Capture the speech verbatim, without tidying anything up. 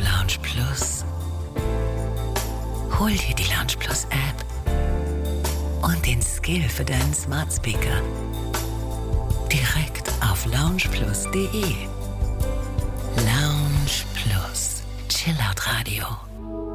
Lounge Plus. Hol dir die Lounge Plus App und den Skill für deinen Smart Speaker direkt auf lounge plus punkt de. Lounge Plus. Chillout Radio.